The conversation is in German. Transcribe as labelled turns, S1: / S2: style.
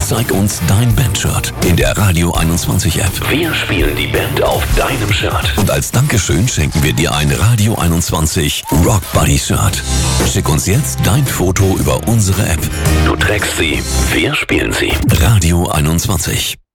S1: Zeig uns dein Bandshirt in der Radio 21 App. Wir spielen die Band auf deinem Shirt. Und als Dankeschön schenken wir dir ein Radio 21 Rock Buddy Shirt. Schick uns jetzt dein Foto über unsere App. Du trägst sie, wir spielen sie. Radio 21.